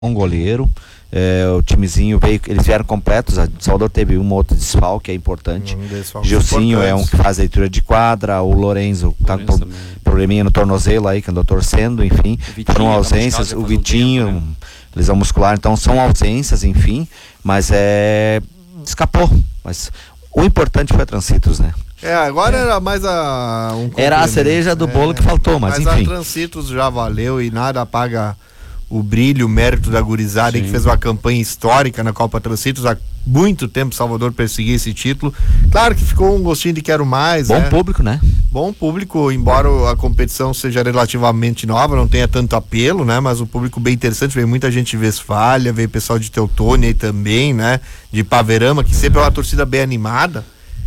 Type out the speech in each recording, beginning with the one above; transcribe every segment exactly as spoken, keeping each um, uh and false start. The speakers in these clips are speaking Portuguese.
um goleiro. É, o timezinho veio, eles vieram completos. A Salvador teve um outro desfalque, que é importante. Um Gilcinho é um que faz a leitura de quadra. O Lorenzo tá com pro, probleminha no tornozelo aí, que andou torcendo, enfim. Foram ausências. O Vitinho, um tempo, né? Lesão muscular, então são ausências, enfim. Mas é. Escapou. Mas o importante foi a Transitos, né? É, agora é. era mais a. Um era a cereja do bolo é, que faltou, mas, mas enfim. Mas a Transitos já valeu e nada apaga o brilho, o mérito da gurizada que fez uma campanha histórica na Copa Transitos. Há muito tempo Salvador perseguia esse título. Claro que ficou um gostinho de quero mais. Bom né? público, né? Bom público, embora a competição seja relativamente nova, não tenha tanto apelo, né? Mas um público bem interessante, veio muita gente de Westfália, veio pessoal de Teutônia aí também, né? De Paverama, que sempre é uma torcida bem animada.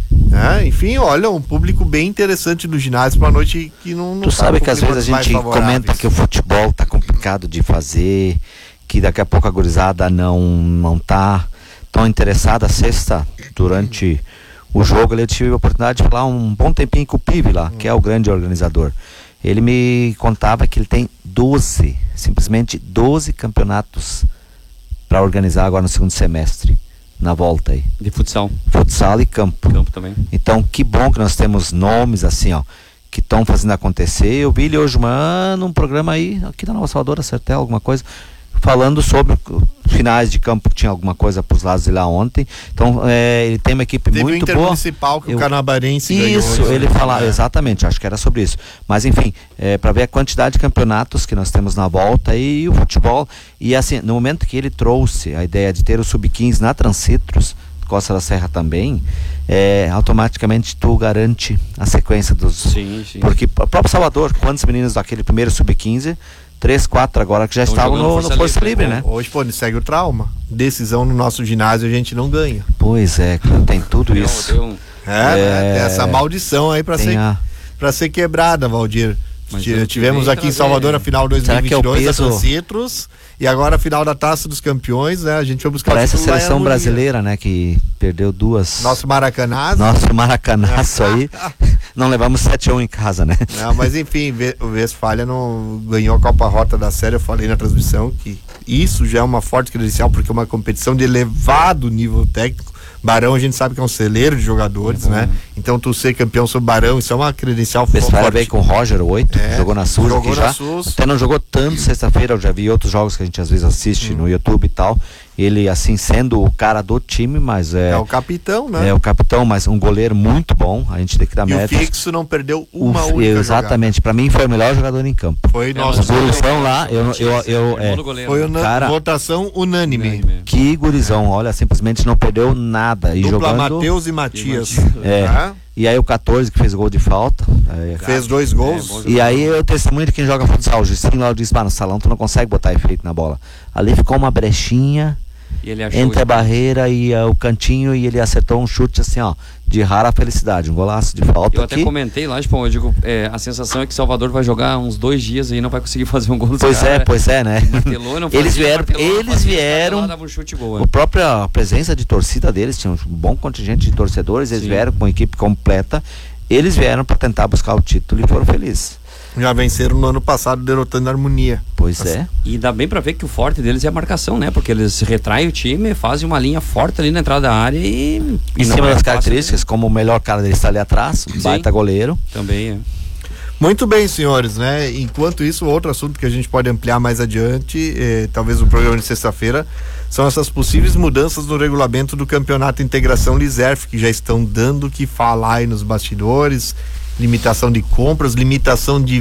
É, enfim, olha, um público bem interessante do ginásio para uma noite que não, não tu sabe que às vezes a gente comenta que o futebol tá complicado de fazer, que daqui a pouco a gurizada não, não tá tão interessada. Sexta, durante o jogo, eu tive a oportunidade de falar um bom tempinho com o Pive lá, hum. que é o grande organizador. Ele me contava que ele tem doze, simplesmente doze campeonatos para organizar agora no segundo semestre. Na volta aí. De futsal. Futsal e campo. Campo também. Então, que bom que nós temos nomes assim, ó, que estão fazendo acontecer. Eu vi ele hoje, mano, um programa aí, aqui da Nova Salvador, acertei alguma coisa, falando sobre finais de campo, que tinha alguma coisa pros lados de lá ontem. Então, é, ele tem uma equipe Teve muito um boa. Municipal que eu, o Canabarense isso, ganhou, ele né? falava, exatamente, acho que era sobre isso. Mas, enfim, é, para ver a quantidade de campeonatos que nós temos na volta e o futebol. E, assim, no momento que ele trouxe a ideia de ter o sub quinze na Transitos, Costa da Serra também, é, automaticamente tu garante a sequência dos... Sim, sim. Porque o próprio Salvador, quantos meninos daquele primeiro sub quinze... três, quatro agora que já Estão estavam no Força, no Força Livre, Livre, né? Hoje, pô, segue o trauma. Decisão no nosso ginásio a gente não ganha. Pois é, tem tudo isso. Deu um... É, é, tem essa maldição aí pra ser, a... pra ser quebrada, Valdir. Mas tivemos aqui em Salvador a final dois mil e vinte e dois, peso... a Transitos, e agora a final da Taça dos Campeões, né? A gente foi buscar Parece a seleção brasileira, né? Que perdeu duas. Nosso Maracanazo. Nosso Maracanazo aí. Não levamos sete a um em casa, né? Não, mas enfim, o Westfália não ganhou a Copa Rota da Série. Eu falei na transmissão que isso já é uma forte credencial, porque é uma competição de elevado nível técnico. Barão a gente sabe que é um celeiro de jogadores, é né? Então tu ser campeão sobre Barão, isso é uma credencial forte. Westfália veio com o Roger, o oito, é, jogou na Sul, jogou já, na SUS. Até não jogou tanto sexta-feira, eu já vi outros jogos que a gente às vezes assiste hum. no YouTube e tal. Ele, assim, sendo o cara do time, mas é... É o capitão, né? É o capitão, mas um goleiro muito bom, a gente tem que dar méritos. E o Fixo não perdeu uma o, única Exatamente, para mim foi o melhor jogador em campo. Foi é, nosso gurizão lá, eu... eu, eu, eu é, foi uma cara, votação unânime. unânime. Que gurizão, olha, simplesmente não perdeu nada. E Dupla jogando... Matheus e Matias. É. Ah. E aí o quatorze que fez gol de falta. Aí, fez dois gols. É, e aí eu testemunho de quem joga futsal. O Justinho lá disse, ah, no salão tu não consegue botar efeito na bola. Ali ficou uma brechinha entre a barreira e uh, o cantinho, e ele acertou um chute assim, ó, de rara felicidade, um golaço de falta. Eu até aqui. comentei lá, tipo, eu digo, é, a sensação é que Salvador vai jogar uns dois dias e não vai conseguir fazer um gol. Pois cara, é, pois é, né? Martelou, não fazia, eles vieram, martelou, eles fazia, vieram, lá, dava um chute gol, a própria presença de torcida deles, tinha um bom contingente de torcedores, eles Sim. vieram com a equipe completa, eles vieram para tentar buscar o título e foram felizes. Já venceram no ano passado derrotando a Harmonia. Pois assim. é. E dá bem pra ver que o forte deles é a marcação, né? Porque eles retraem o time, fazem uma linha forte ali na entrada da área e... Em e cima das características, né? Como o melhor cara deles está ali atrás, um baita goleiro. Também é. Muito bem, senhores, né? Enquanto isso, outro assunto que a gente pode ampliar mais adiante, eh, talvez no programa de sexta-feira, são essas possíveis mudanças no regulamento do Campeonato Integração Liserf, que já estão dando o que falar aí nos bastidores. Limitação de compras, limitação de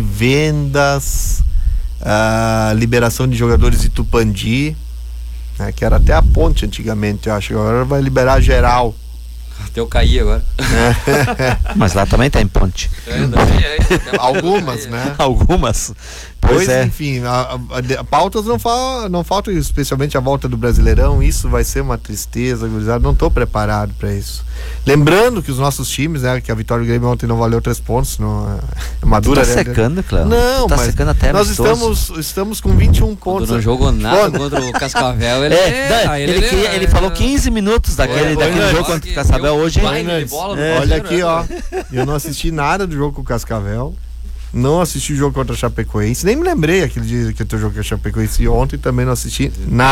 vendas, uh, liberação de jogadores de Tupandi, né, que era até a ponte antigamente, eu acho. Agora vai liberar geral. Até eu caí agora. É. Mas lá também tem ponte. É, é, é, Algumas, né? Algumas. Pois, pois é. enfim, a, a, a, pautas não, fa, não faltam, especialmente a volta do Brasileirão. Isso vai ser uma tristeza, gurizada. Não estou preparado para isso. Lembrando que os nossos times, né? Que a vitória do Grêmio ontem não valeu três pontos. Não, é uma dura. Tá secando, Cléo. Não, tá mas secando até nós estamos, estamos com vinte e um pontos. Não jogou nada Pô, contra o Cascavel. Ele, é, é, ele, ele, ele, ele falou quinze minutos daquele, foi, daquele foi, jogo contra o Cascavel hoje. É, olha aqui, ó. Eu não assisti nada do jogo com o Cascavel. Não assisti o jogo contra a Chapecoense. Nem me lembrei aquele dia que eu tô jogando com a Chapecoense. Ontem também não assisti nada.